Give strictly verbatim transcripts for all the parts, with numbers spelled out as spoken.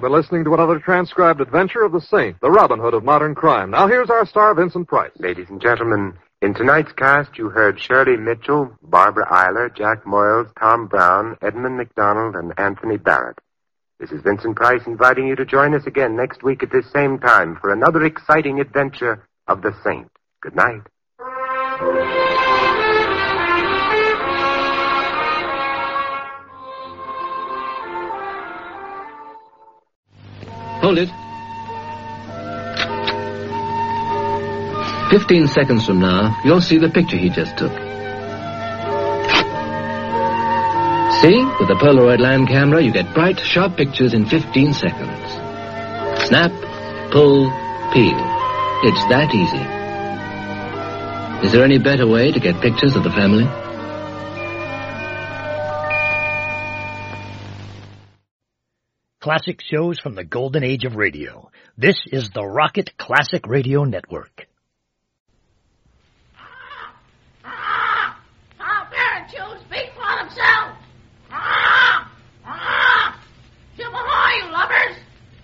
been listening to another transcribed adventure of the Saint, the Robin Hood of modern crime. Now here's our star, Vincent Price. Ladies and gentlemen, in tonight's cast, you heard Shirley Mitchell, Barbara Eiler, Jack Moyles, Tom Brown, Edmund McDonald, and Anthony Barrett. This is Vincent Price inviting you to join us again next week at this same time for another exciting adventure of the Saint. Good night. Hold it. Fifteen seconds from now, you'll see the picture he just took. See? With the Polaroid land camera, you get bright, sharp pictures in fifteen seconds. Snap, pull, peel. It's that easy. Is there any better way to get pictures of the family? Classic shows from the golden age of radio. This is the Rocket Classic Radio Network. Our parent shows speak for themselves. Jim ahoy, you lovers!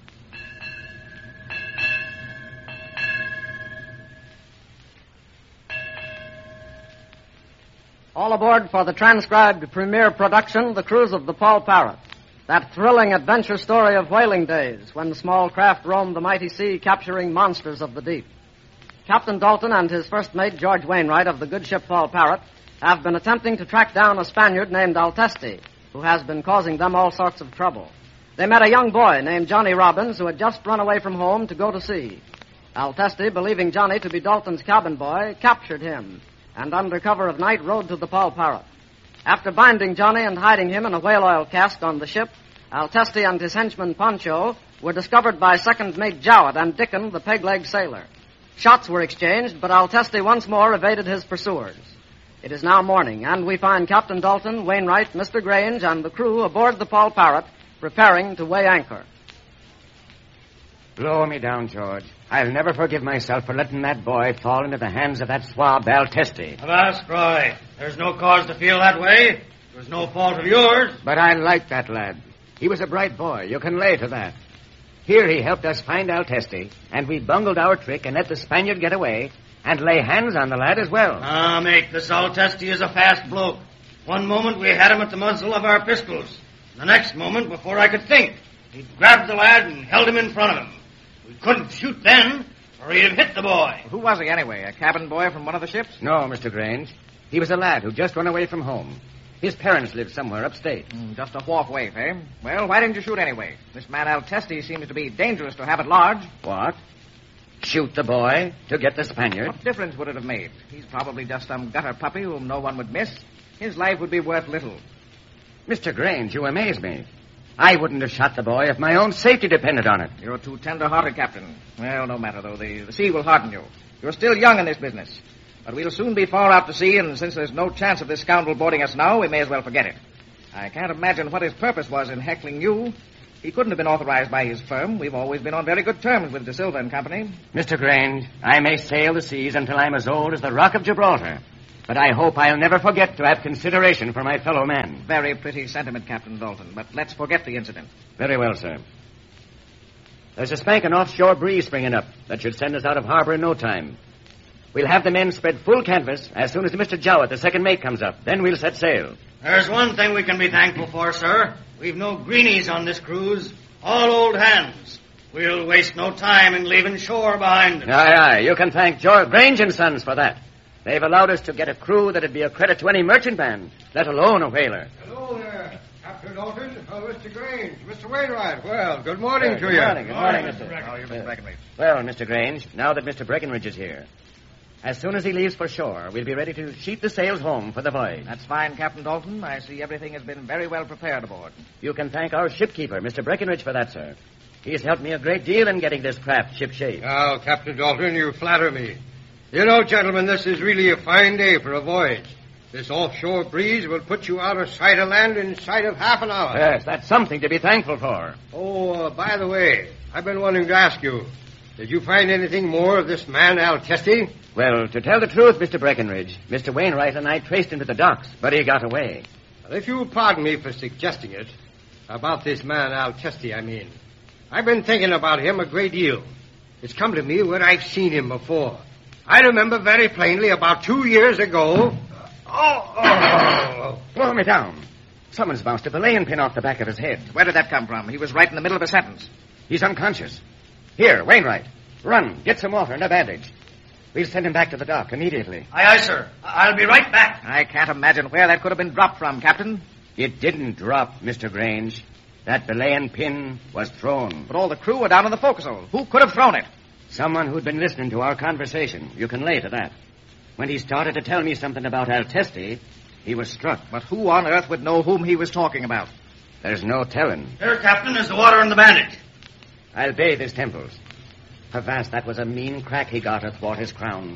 All aboard for the transcribed premiere production, The Cruise of the Paul Parrot. That thrilling adventure story of whaling days when small craft roamed the mighty sea capturing monsters of the deep. Captain Dalton and his first mate, George Wainwright, of the good ship Paul Parrot, have been attempting to track down a Spaniard named Altesti, who has been causing them all sorts of trouble. They met a young boy named Johnny Robbins who had just run away from home to go to sea. Altesti, believing Johnny to be Dalton's cabin boy, captured him and under cover of night rode to the Paul Parrot. After binding Johnny and hiding him in a whale oil cask on the ship, Altesti and his henchman Poncho were discovered by second mate Jowett and Dickon, the peg-leg sailor. Shots were exchanged, but Altesti once more evaded his pursuers. It is now morning, and we find Captain Dalton, Wainwright, Mister Grange, and the crew aboard the Paul Parrot, preparing to weigh anchor. Blow me down, George. I'll never forgive myself for letting that boy fall into the hands of that swab, Altesti. Avast, Fry. There's no cause to feel that way. It was no fault of yours. But I like that lad. He was a bright boy. You can lay to that. Here he helped us find Altesti, and we bungled our trick and let the Spaniard get away and lay hands on the lad as well. Ah, mate, this Altesti is a fast bloke. One moment we had him at the muzzle of our pistols. The next moment, before I could think, he grabbed the lad and held him in front of him. We couldn't shoot then, or he'd have hit the boy. Who was he anyway? A cabin boy from one of the ships? No, Mister Grange. He was a lad who just run away from home. His parents lived somewhere upstate. Mm, just a wharf waif, eh? Well, why didn't you shoot anyway? This man Altesti seems to be dangerous to have at large. What? Shoot the boy to get the Spaniard? What difference would it have made? He's probably just some gutter puppy whom no one would miss. His life would be worth little. Mister Grange, you amaze me. I wouldn't have shot the boy if my own safety depended on it. You're too tender-hearted, Captain. Well, no matter, though. The, the sea will harden you. You're still young in this business. But we'll soon be far out to sea, and since there's no chance of this scoundrel boarding us now, we may as well forget it. I can't imagine what his purpose was in heckling you. He couldn't have been authorized by his firm. We've always been on very good terms with De Silva and Company. Mister Grange, I may sail the seas until I'm as old as the Rock of Gibraltar. But I hope I'll never forget to have consideration for my fellow men. Very pretty sentiment, Captain Dalton, but let's forget the incident. Very well, sir. There's a spanking offshore breeze springing up that should send us out of harbor in no time. We'll have the men spread full canvas as soon as Mister Jowett, the second mate, comes up. Then we'll set sail. There's one thing we can be thankful for, sir. We've no greenies on this cruise. All old hands. We'll waste no time in leaving shore behind us. Aye, aye. You can thank George Grange and Sons for that. They've allowed us to get a crew that'd be a credit to any merchant band, let alone a whaler. Hello there, Captain Dalton. Oh, Mister Grange, Mister Wainwright. Well, good morning uh, to good you. Morning, good morning, Mister Mister How are you, Mister Breckenridge? Well, Mister Grange, now that Mister Breckenridge is here, as soon as he leaves for shore, we'll be ready to sheet the sails home for the voyage. That's fine, Captain Dalton. I see everything has been very well prepared aboard. You can thank our shipkeeper, Mister Breckenridge, for that, sir. He's helped me a great deal in getting this craft shipshape. Oh, Captain Dalton, you flatter me. You know, gentlemen, this is really a fine day for a voyage. This offshore breeze will put you out of sight of land in sight of half an hour. Yes, that's something to be thankful for. Oh, uh, by the way, I've been wanting to ask you, did you find anything more of this man, Altesti? Well, to tell the truth, Mister Breckenridge, Mister Wainwright and I traced him to the docks, but he got away. Well, if you'll pardon me for suggesting it, about this man, Altesti, I mean. I've been thinking about him a great deal. It's come to me where I've seen him before. I remember very plainly about two years ago. Oh, oh, oh. Blow me down. Someone's bounced a belaying pin off the back of his head. Where did that come from? He was right in the middle of a sentence. He's unconscious. Here, Wainwright. Run. Get some water and a bandage. We'll send him back to the dock immediately. Aye, aye, sir. I'll be right back. I can't imagine where that could have been dropped from, Captain. It didn't drop, Mister Grange. That belaying pin was thrown. But all the crew were down in the forecastle. Who could have thrown it? Someone who'd been listening to our conversation. You can lay to that. When he started to tell me something about Altesti, he was struck. But who on earth would know whom he was talking about? There's no telling. Here, Captain, is the water and the bandage. I'll bathe his temples. Avast, that was a mean crack he got athwart his crown.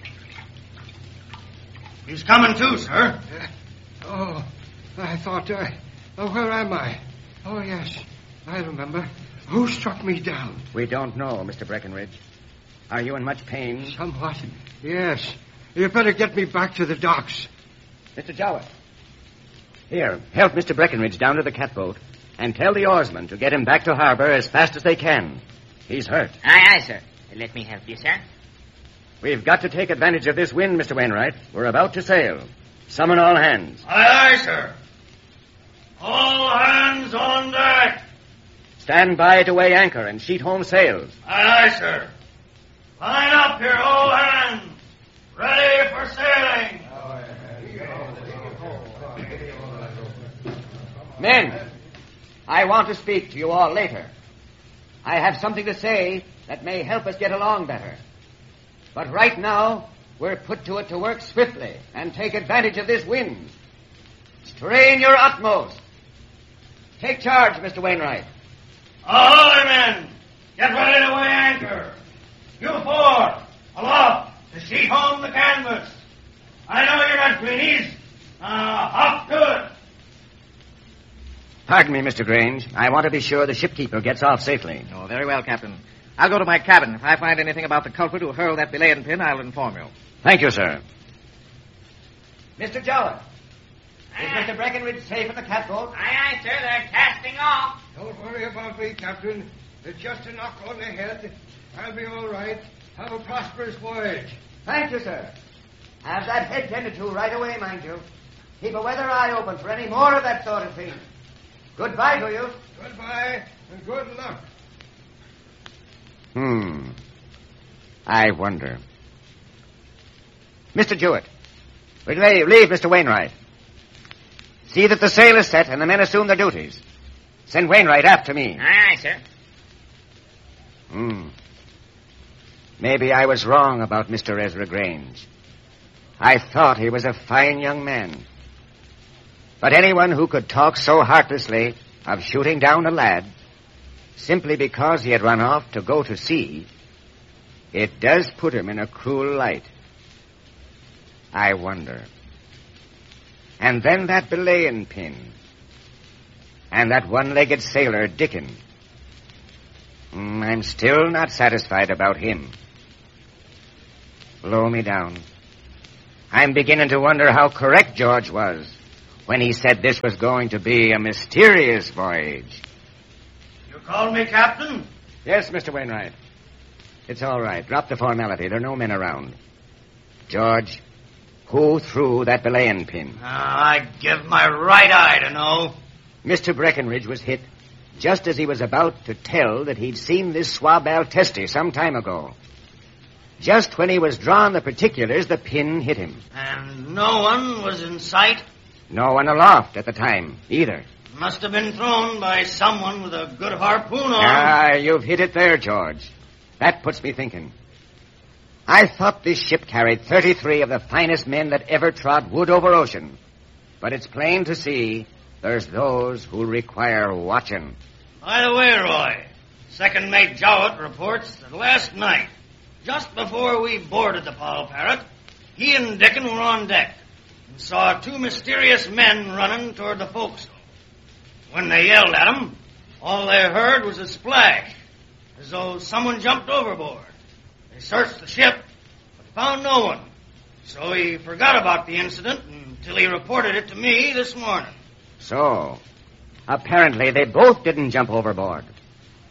He's coming too, sir. Uh, oh, I thought, uh, oh, where am I? Oh, yes, I remember. Who struck me down? We don't know, Mister Breckenridge. Are you in much pain? Somewhat, yes. You better get me back to the docks. Mister Jowett. Here, help Mister Breckenridge down to the catboat and tell the oarsmen to get him back to harbor as fast as they can. He's hurt. Aye, aye, sir. Let me help you, sir. We've got to take advantage of this wind, Mister Wainwright. We're about to sail. Summon all hands. Aye, aye, sir. All hands on deck. Stand by to weigh anchor and sheet home sails. Aye, aye, sir. Line up here, all hands. Ready for sailing. Men, I want to speak to you all later. I have something to say that may help us get along better. But right now, we're put to it to work swiftly and take advantage of this wind. Strain your utmost. Take charge, Mister Wainwright. Ahoy, men! Get ready to weigh anchor. You four, aloft to sheet home the canvas. I know you're not greenies. Now, hop to it. Pardon me, Mister Grange. I want to be sure the shipkeeper gets off safely. Oh, very well, Captain. I'll go to my cabin. If I find anything about the culprit who hurled that belaying pin, I'll inform you. Thank you, sir. Mister Jowett. Is Mister Breckenridge safe in the catboat? Aye, aye, sir. They're casting off. Don't worry about me, Captain. It's just a knock on the head. I'll be all right. Have a prosperous voyage. Thank you, sir. Have that head tended to right away, mind you. Keep a weather eye open for any more of that sort of thing. Goodbye to you. Goodbye, and good luck. Hmm. I wonder. Mister Jewett, we'll leave, leave Mister Wainwright. See that the sail is set and the men assume their duties. Send Wainwright after me. Aye, aye, sir. Hmm. Maybe I was wrong about Mister Ezra Grange. I thought he was a fine young man. But anyone who could talk so heartlessly of shooting down a lad simply because he had run off to go to sea, it does put him in a cruel light. I wonder. And then that belaying pin. And that one-legged sailor, Dickon. Mm, I'm still not satisfied about him. Blow me down. I'm beginning to wonder how correct George was when he said this was going to be a mysterious voyage. You called me Captain? Yes, Mister Wainwright. It's all right. Drop the formality. There are no men around. George, who threw that belaying pin? Uh, I'd give my right eye to know. Mister Breckenridge was hit just as he was about to tell that he'd seen this swab Altesti some time ago. Just when he was drawing the particulars, the pin hit him. And no one was in sight? No one aloft at the time, either. Must have been thrown by someone with a good harpoon on. Ah, you've hit it there, George. That puts me thinking. I thought this ship carried thirty-three of the finest men that ever trod wood over ocean. But it's plain to see there's those who require watching. By the way, Roy, Second Mate Jowett reports that last night, just before we boarded the Paul Parrot, he and Dickon were on deck and saw two mysterious men running toward the forecastle. When they yelled at him, all they heard was a splash, as though someone jumped overboard. They searched the ship, but found no one. So he forgot about the incident until he reported it to me this morning. So, apparently they both didn't jump overboard.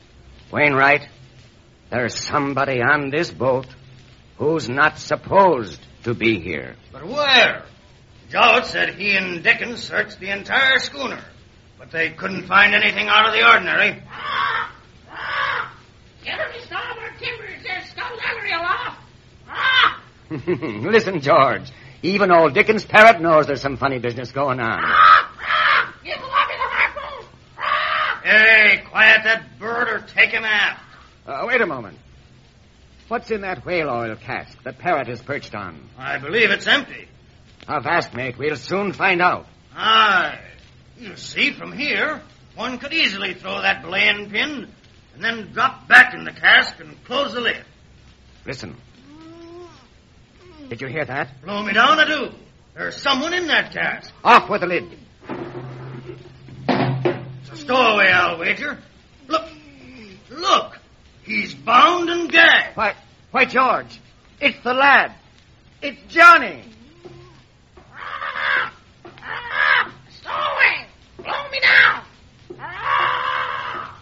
Wainwright, there's somebody on this boat who's not supposed to be here. But where? Jowett said he and Dickens searched the entire schooner, but they couldn't find anything out of the ordinary. Ah! Ah! Get her to starboard timbers. There's skullduggery aloft. Ah! Listen, George. Even old Dickens' parrot knows there's some funny business going on. Ah! Ah! Give the lobby the harpoon. Ah! Hey, quiet that bird or take him aft. Uh, wait a moment. What's in that whale oil cask the parrot is perched on? I believe it's empty. How fast, mate? We'll soon find out. Aye. You see, from here, one could easily throw that belaying pin and then drop back in the cask and close the lid. Listen. Did you hear that? Blow me down, I do. There's someone in that cask. Off with the lid. It's a stowaway, I'll wager. Look. Look. He's bound and gagged. Why, why, George, it's the lad. It's Johnny. Ah! Ah! Stowaway! Blow me down! Ah!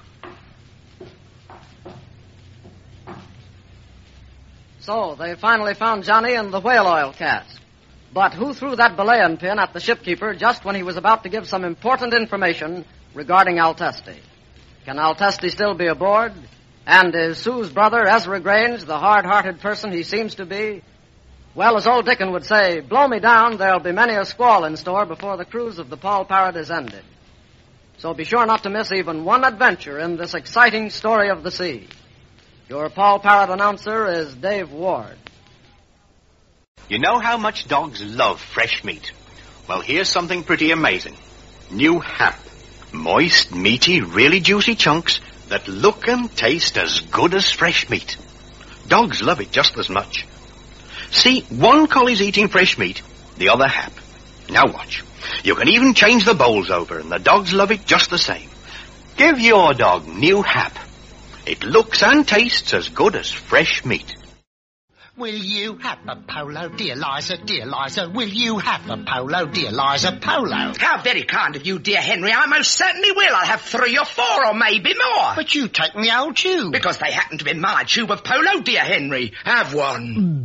So, they finally found Johnny in the whale oil cask. But who threw that belaying pin at the shipkeeper just when he was about to give some important information regarding Alceste? Can Alceste still be aboard? And is Sue's brother, Ezra Grange, the hard-hearted person he seems to be? Well, as old Dickon would say, blow me down, there'll be many a squall in store before the cruise of the Paul Parrot is ended. So be sure not to miss even one adventure in this exciting story of the sea. Your Paul Parrot announcer is Dave Ward. You know how much dogs love fresh meat? Well, here's something pretty amazing. New hap. Moist, meaty, really juicy chunks that look and taste as good as fresh meat. Dogs love it just as much. See, one collie's eating fresh meat, the other hap. Now watch. You can even change the bowls over, and the dogs love it just the same. Give your dog new hap. It looks and tastes as good as fresh meat. Will you have a polo, dear Liza, dear Liza? Will you have a polo, dear Liza, polo? How very kind of you, dear Henry. I most certainly will. I'll have three or four or maybe more. But you take me old tube. Because they happen to be my tube of polo, dear Henry. Have one.